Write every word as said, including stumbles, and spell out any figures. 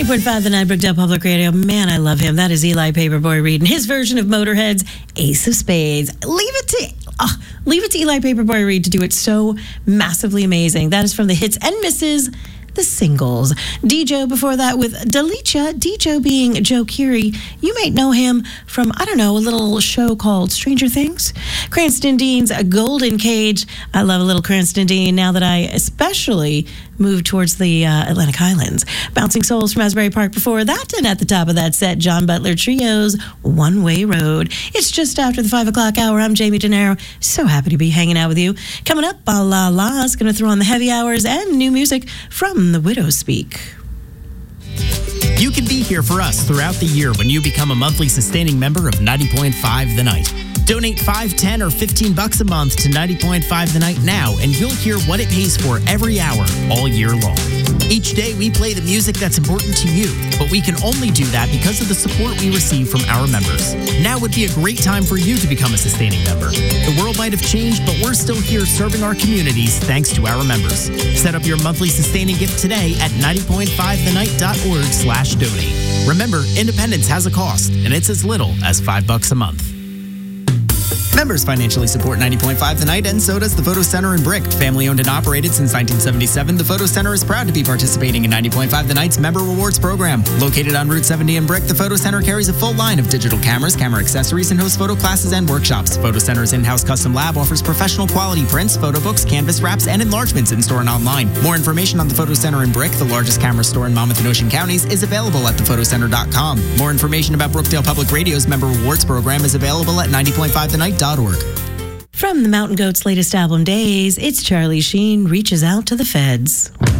ninety point five The Night, Brookdale Public Radio. Man, I love him. That is Eli Paperboy Reed and his version of Motorhead's Ace of Spades. Leave it to uh, leave it to Eli Paperboy Reed to do it so massively amazing. That is from the hits and misses, the singles. D-Joe before that with Delicia. D-Joe being Joe Keery. You might know him from, I don't know, a little show called Stranger Things. Cranston Dean's A Golden Cage. I love a little Cranston Dean now that I especially moved towards the uh, Atlantic Highlands. Bouncing Souls from Asbury Park before that, and at the top of that set, John Butler Trio's One Way Road. It's just after the five o'clock hour. I'm Jamie DeNaro. So happy to be hanging out with you. Coming up, La La La is going to throw on the heavy hours and new music from The Widow's Speak. You can be here for us throughout the year when you become a monthly sustaining member of ninety point five The Night. Donate five, ten, or fifteen bucks a month to ninety point five The Night now, and you'll hear what it pays for every hour, all year long. Each day, we play the music that's important to you, but we can only do that because of the support we receive from our members. Now would be a great time for you to become a sustaining member. The world might have changed, but we're still here serving our communities thanks to our members. Set up your monthly sustaining gift today at ninety point five the night dot org slash donate. Remember, independence has a cost, and it's as little as five bucks a month. Members financially support ninety point five The Night, and so does the Photo Center in Brick. Family owned and operated since nineteen seventy-seven, the Photo Center is proud to be participating in ninety point five The Night's Member Rewards program. Located on Route seventy in Brick, the Photo Center carries a full line of digital cameras, camera accessories, and hosts photo classes and workshops. Photo Center's in-house custom lab offers professional quality prints, photo books, canvas wraps, and enlargements in-store and online. More information on the Photo Center in Brick, the largest camera store in Monmouth and Ocean counties, is available at the photo center dot com. More information about Brookdale Public Radio's Member Rewards program is available at ninety point five the night dot org. From the Mountain Goats' latest album, Days, it's Charlie Sheen, Reaches Out to the Feds.